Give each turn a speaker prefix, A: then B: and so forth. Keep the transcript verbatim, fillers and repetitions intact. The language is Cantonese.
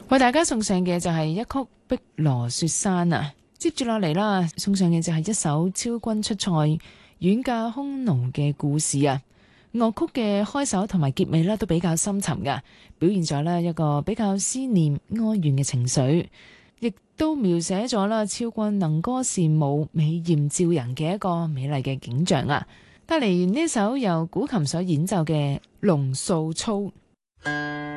A: 為大家送上嘅就係一曲《碧羅雪山》啊，接住落嚟啦，送上嘅就係一首超軍出塞遠嫁匈奴嘅故事啊。樂曲嘅開首同埋結尾呢都比較深沉噶，表現咗呢一個比較思念哀怨嘅情緒，亦都描寫咗啦超軍能歌善舞、美艷照人嘅一個美麗嘅景象啊。帶嚟呢首由古琴所演奏嘅《龍素操》。